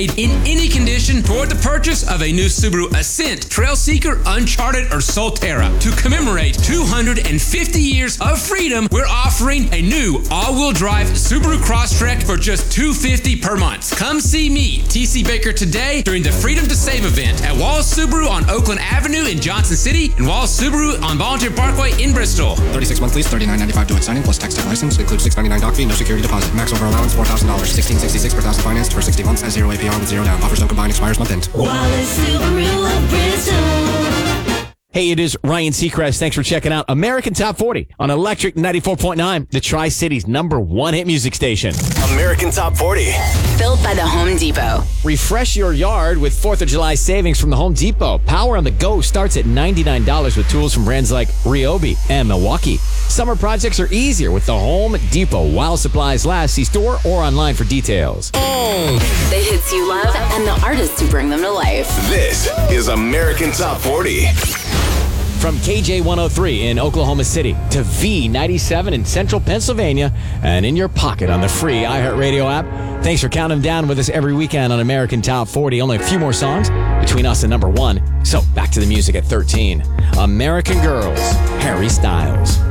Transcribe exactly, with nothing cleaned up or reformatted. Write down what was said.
in any condition toward the purchase of a new Subaru Ascent, Trailseeker, Uncharted, or Solterra. To commemorate two hundred fifty years of freedom, we're offering a new all-wheel drive Subaru Crosstrek for just two hundred fifty dollars per month. Come see me, T C Baker, today during the Freedom to Save event at Walls Subaru on Oakland Avenue in Johnson City and Walls Subaru on Volunteer Parkway in Bristol. thirty-six month lease, thirty-nine ninety-five due at signing plus tax tag license. Includes six ninety-nine doc fee, no security deposit. Max over allowance four thousand dollars. sixteen sixty-six per thousand financed for sixty months at zero A P R with zero down. Offers no combined, expires month end. Wallace Subaru of Bristol. Hey, it is Ryan Seacrest. Thanks for checking out American Top forty on Electric ninety-four point nine, the Tri-City's number one hit music station. American Top forty. Built by the Home Depot. Refresh your yard with fourth of July savings from the Home Depot. Power on the go starts at ninety-nine dollars with tools from brands like Ryobi and Milwaukee. Summer projects are easier with the Home Depot while supplies last. See store or online for details. Oh. The hits you love and the artists who bring them to life. This is American Top forty. From K J one oh three in Oklahoma City to V ninety-seven in central Pennsylvania and in your pocket on the free iHeartRadio app. Thanks for counting down with us every weekend on American Top forty. Only a few more songs between us and number one. So back to the music at thirteen. American Girls, Harry Styles.